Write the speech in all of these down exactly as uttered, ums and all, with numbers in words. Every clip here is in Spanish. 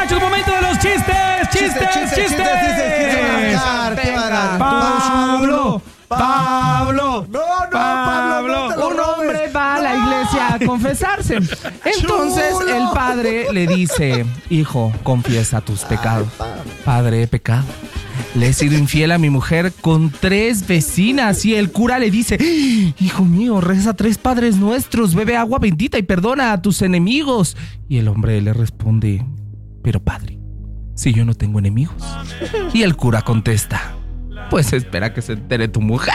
muchachos, momento de los chistes. Chistes, chistes, chistes. Pablo, Pablo. No, no, Pablo. No Un hombre va a la iglesia a confesarse. Entonces el padre le dice: hijo, confiesa tus pecados. Padre, he pecado. Le he sido infiel a mi mujer con tres vecinas. Y el cura le dice: hijo mío, reza tres padres nuestros, bebe agua bendita y perdona a tus enemigos. Y el hombre le responde: pero padre, si yo no tengo enemigos. Y el cura contesta: pues espera que se entere tu mujer.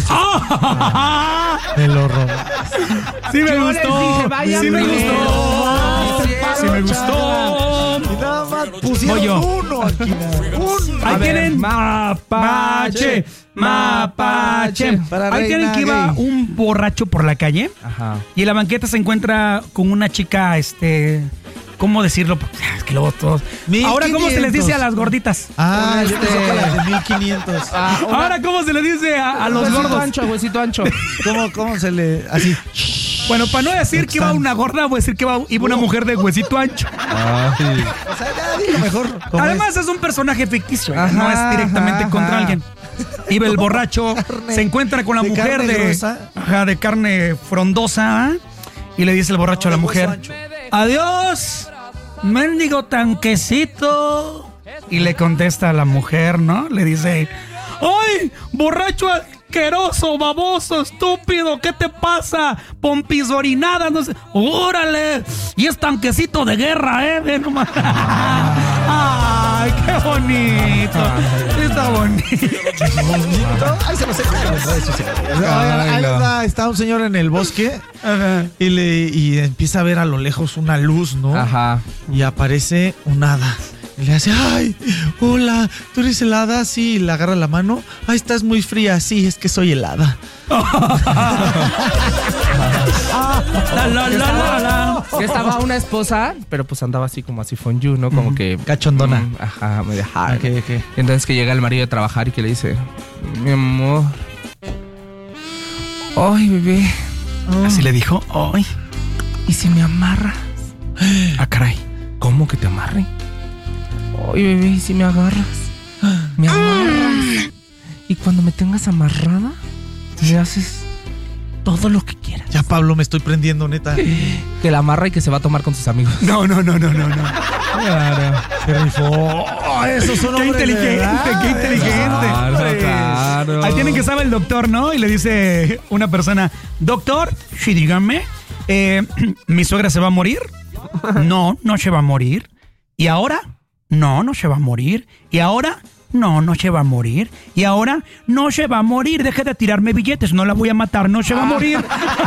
Me lo robas. Sí me Yo gustó. les dije, vayan Sí me primero. gustó. Sí me gustó. Y nada más pusieron Voy yo. uno aquí. Uno. Ahí A ver, tienen mapache, mapache. Para Ahí tienen Reina que iba Gay. un borracho por la calle Ajá. y en la banqueta se encuentra con una chica, este, ¿cómo decirlo? Es que luego todos. Ahora, ¿cómo se les dice a las gorditas? Ah, yo Este- pensé que las de mil quinientos. Ah, una- Ahora, ¿cómo se le dice a, a los huesito gordos? ancho, huesito ancho. ¿Cómo, cómo se le...? Así. Bueno, para no decir que iba una gorda, voy a decir que iba, iba una mujer de huesito ancho. O sea, ya dilo mejor. ¿Cómo Además es? un personaje ficticio, Ajá, no es directamente ajá, contra ajá. alguien. Iba el borracho, Carne- se encuentra con la de mujer carne de, gruesa. ajá, de carne frondosa, ¿ah? Y le dice el borracho No, a la de hueso mujer: ancho. adiós, mendigo tanquecito. Y le contesta a la mujer, ¿no? Le dice: ¡ay, borracho asqueroso, baboso, estúpido! ¿Qué te pasa? Pompis orinadas, no sé. ¡Órale! Y es tanquecito de guerra, ¿eh? Ve nomás. ¡Ay, qué bonito! Está bonito. Ay, se lo sé. Ahí está, está un señor en el bosque Ajá. y, le, y empieza a ver a lo lejos una luz, ¿no? Ajá. Y aparece un hada. Y le hace: ay, hola, ¿tú eres el hada? Sí, y le agarra la mano. Ay, estás muy fría. Sí, es que soy el hada. La, la, la, la, la. Que estaba una esposa, pero pues andaba así como así fondue, ¿no? Como que... Cachondona. mm, Ajá, media hard. Ok, ok. Entonces que llega el marido de trabajar y que le dice: mi amor. Ay, bebé. Así le dijo: ¡ay! ¿Y si me amarras? ¡Ah, caray! ¿Cómo que te amarre? Ay, bebé, ¿y si me agarras? Me amarras. Y cuando me tengas amarrada, me haces todo lo que quieras. Ya, Pablo, me estoy prendiendo, neta. Que la amarra y que se va a tomar con sus amigos. No, no, no, no, no, no. Claro. Se rifó. Oh, esos son ¡Qué hombres de inteligente, verdad. qué inteligente! Claro, Hombre. claro. Ahí tienen que saber el doctor, ¿no? Y le dice una persona: doctor, sí, dígame, eh, ¿mi suegra se va a morir? No, no se va a morir. ¿Y ahora? No, no se va a morir. ¿Y ahora? No, no se va a morir. ¿Y ahora? No se va a morir. Deje de tirarme billetes, no la voy a matar, no se va a morir.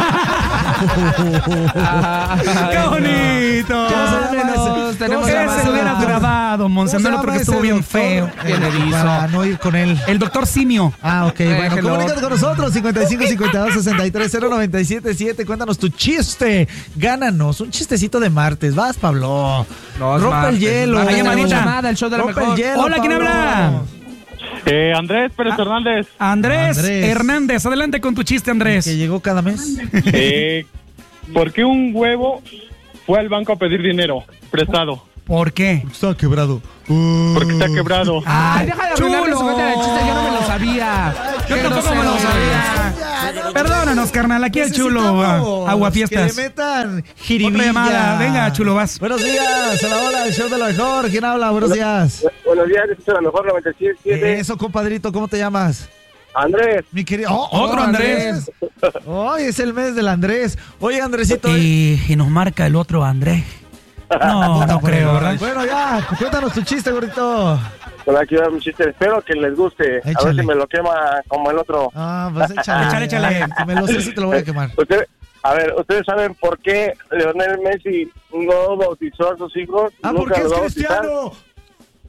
¡Qué bonito! Ya sabemos, tenemos Ese llamada. lo hubieras grabado, Monsanelo, porque estuvo bien feo. Bien erizo. Para no ir con él. El doctor Simio. Ah, ok. Bueno, Déjelo. comunícate con nosotros. cincuenta y cinco, cincuenta y dos, sesenta y tres, cero noventa y siete siete. Cuéntanos tu chiste. Gánanos un chistecito de martes. Vas, Pablo. No, es Rompe el martes, hielo. martes. Hay Tenemos llamadita. llamada, el show de la Rompe el mejor. hielo, Hola, ¿quién Pablo. habla? Eh, Andrés Pérez Hernández. Andrés, Andrés. Hernández. Adelante con tu chiste, Andrés. Que llegó cada mes. Eh, ¿Por qué un huevo fue al banco a pedir dinero prestado? ¿Por qué? Está quebrado. Porque está quebrado. Ay, deja de arruinarle su cuenta de chiste, yo no me lo sabía. Yo Qué tampoco me lo grosero sabía. Perdónanos, carnal. Aquí el chulo. Necesitamos ah, Aguafiestas. Que le metan Otra jiribilla. llamada. Venga, chulo, vas. Buenos días. A la hora del show de lo mejor. ¿Quién habla? Buenos días. Buenos días, escucho la mejor noventa y siete. Eso, compadrito. ¿Cómo te llamas? Andrés. Mi querido. Oh, Otro Andrés. Hoy es el mes del Andrés. Oye, Andresito. Y, y nos marca el otro Andrés. No, no creo, ¿verdad? Bueno, ya, cuéntanos tu chiste, gordito. Hola, quiero dar mi chiste. Espero que les guste. A Échale. ver si me lo quema como el otro. Ah, pues échale. Échale, échale. Si me lo sé, sí te lo voy a quemar. Usted, a ver, ¿ustedes saben por qué Lionel Messi no bautizó a sus hijos? Ah, Nunca porque es los va a bautizar. cristiano.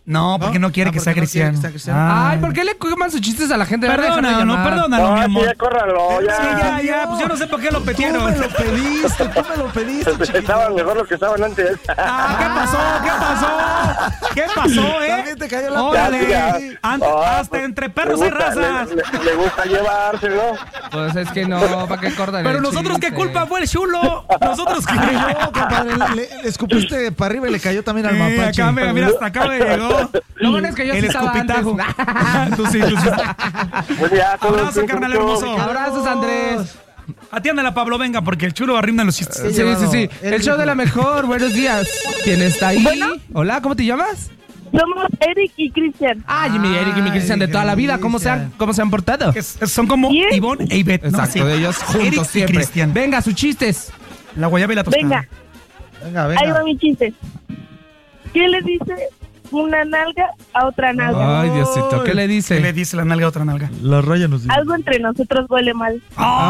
No, porque no quiere Ah, que sea porque no quiere cristiano. que sea cristiano. Ah. Ay, ¿por qué le coman sus chistes a la gente? Perdona, no, perdónalo, mi No, sí, amor. ya córralo, ya. Sí, ya, ya, pues yo no sé por qué lo Tú petieron. me lo pediste, tú me lo pediste, chiquito. Estaban mejor lo que estaban antes. Ah, ¿qué pasó? ¿Qué pasó? ¿Qué pasó, eh? También te cayó la Órale. Ya, An- Ah, hasta pues, entre perros le hay gusta- razas. Le, le- le gusta llevarse, ¿no? Pues es que no, ¿para qué cortan Pero el nosotros, ¿qué chiste? culpa fue el chulo? Nosotros, ¿qué? No, compadre, le, le- le escupiste para arriba y le cayó también al Sí, mapache. acá, mira, mira, hasta acá me llegó. Lo bueno es que yo El sí estaba escupitajo. antes. Tú sí, tú sí. Pues ya, todo el Abrazo, tiempo, carnal mucho. hermoso. Abrazos, Andrés. Atiéndela, Pablo, venga, porque el chulo arrinda los chistes. Sí, sí, sí. El show de la mejor. Buenos días. ¿Quién está ahí? Bueno. Hola, ¿cómo te llamas? Somos Eric y Cristian. Ay, mi Eric y mi Cristian de toda la vida. ¿Cómo se han, cómo se han portado? Es- es- son como Bien. Ivonne e Ivette, ¿no? Exacto, Sí. de ellos Eric juntos y siempre. Cristian. Venga, sus chistes. La guayaba y la tostada. Venga, Venga, ahí va venga. mi chiste. ¿Qué le dice una nalga a otra nalga? Ay, Diosito, ¿qué le ¿Qué dice? le dice la nalga a otra nalga? La raya nos dice. Algo entre nosotros huele mal.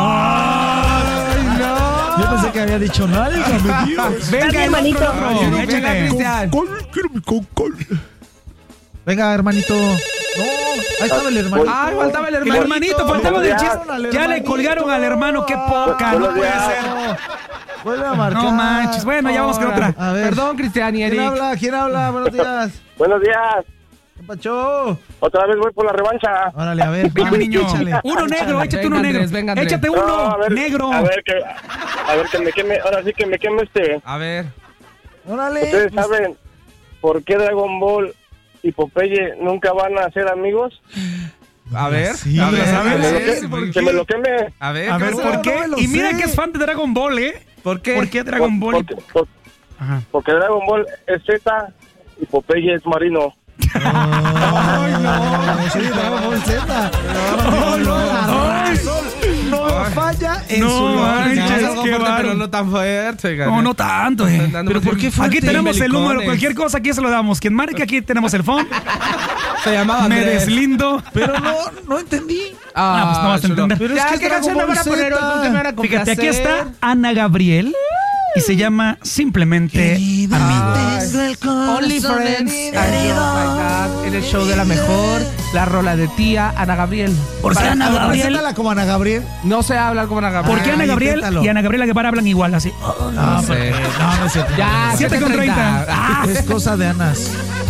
Ay, no. Yo pensé que había dicho nalga, me dio. Venga, el hermanito. otro rollo, Venga, échale. Cristian. Quiero mi concol. Venga, hermanito. No, ahí estaba el hermanito. Ay, faltaba el El hermanito. hermanito, faltaba del chiste. Al Ya le hermanito. colgaron al hermano, qué poca, no Buenos puede días. ser. Vuelve a marcar. No manches, bueno, ya vamos con otra. A ver. Perdón, Cristian y ¿Quién Eric. habla? ¿Quién habla? Buenos días. Buenos días. ¿Qué pacho? Otra vez voy por la revancha. Órale, a ver. Venga, va, niño. échale. Uno negro, échate Venga, uno negro. Andrés, venga, Andrés. Échate No, uno a ver, negro. A ver que, a ver que me queme, ahora sí que me queme este. A ver. Órale. ¿Ustedes saben por qué Dragon Ball y Popeye nunca van a ser amigos? A ver. Sí, a ver, ¿sabes? a Que me lo ver, que- ¿por que qué? me lo queme. A ver, A ver, ¿qué ¿por pasó? qué? no me lo Y mira sé. que es fan de Dragon Ball, ¿eh? ¿Por qué? ¿Por qué Dragon Ball? Porque, por- Ajá. porque Dragon Ball es Z y Popeye es marino. Ay, no. Sí, Dragon Ball Z. No, no, Ay. no falla en No, su manches, lógica. Es algo qué fuerte, bárbaro. pero no tan fuerte. No, no tanto, eh. Andando ¿Pero por qué fuerte? Aquí tenemos el Belicones. número, cualquier cosa aquí se lo damos. Quien marque, aquí tenemos el phone. Se llamaba Me Andrés. deslindo. Pero no, no entendí. Ah, pues no vas a chulo. entender. Pero es Ya, que es ¿qué Dragon canción me Ball van a poner hoy? Z. ¿Con qué me van a Fíjate, aquí complacer? está Ana Gabriel y se llama simplemente Amigos. Tengo el Only corazón Friends. herido. Ay, oh my God. En el show de la mejor, la rola de tía Ana Gabriel. Por ser Ana Gabriel. Preséntala como Ana Gabriel. No sé hablar como Ana Gabriel. ¿Por qué Ana Ay, Gabriel inténtalo. y Ana Gabriela Guevara hablan igual así? No, sé. porque- no, no es cierto. Ya, siete con treinta. Ah, Es cosa de Anas.